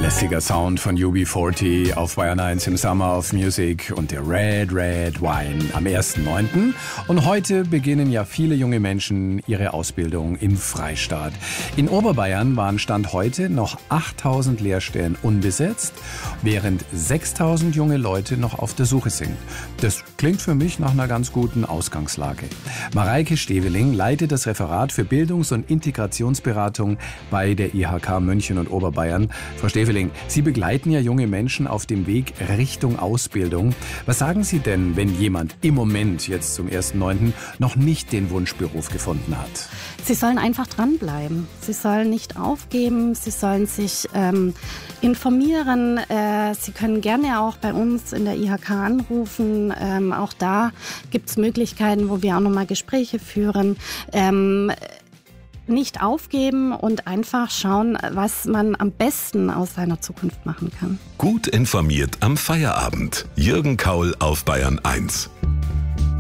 Lässiger Sound von UB40 auf Bayern 1 im Summer of Music und der Red Wine am 1.9. Und heute beginnen ja viele junge Menschen ihre Ausbildung im Freistaat. In Oberbayern waren Stand heute noch 8.000 Lehrstellen unbesetzt, während 6.000 junge Leute noch auf der Suche sind. Das klingt für mich nach einer ganz guten Ausgangslage. Mareike Steveling leitet das Referat für Bildungs- und Integrationsberatung bei der IHK München und Oberbayern. Frau Steveling, Sie begleiten ja junge Menschen auf dem Weg Richtung Ausbildung. Was sagen Sie denn, wenn jemand im Moment jetzt zum 1.9. noch nicht den Wunschberuf gefunden hat? Sie sollen einfach dranbleiben. Sie sollen nicht aufgeben. Sie sollen sich informieren. Sie können gerne auch bei uns in der IHK anrufen. Auch da gibt es Möglichkeiten, wo wir auch nochmal Gespräche führen. Nicht aufgeben und einfach schauen, was man am besten aus seiner Zukunft machen kann. Gut informiert am Feierabend. Jürgen Kaul auf Bayern 1.